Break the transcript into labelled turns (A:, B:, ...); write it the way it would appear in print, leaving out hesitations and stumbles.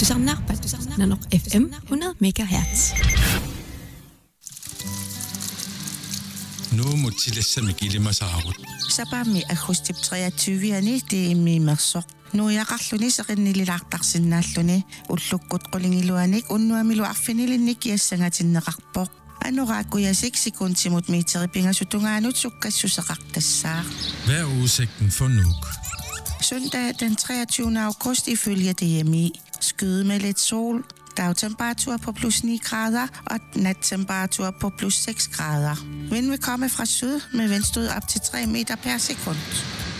A: Patusarnaarpat Nanok FM 100 MHz.
B: Nu mutilassami kilimasaarut.
C: Sapami agustip 23-ani tiimmiimmersoq. Nuiaqarluni seqinnililaartarsinnaalluni ullukkut qulingiluanik unnuamiluarfinilinnik kiassangatinneqarpoq. Anoraakujasik sekuntimut miiteripingasutungaanut sukkassuseqartassaaq.
B: Hvad er udsigten for Nuuk?
C: Søndag den 23. august ifølge DMI. Skyde med lidt sol. Dagtemperatur på plus 9 grader og nattemperatur på plus 6 grader. Vind vil komme fra syd med vindstød op til 3 meter per sekund.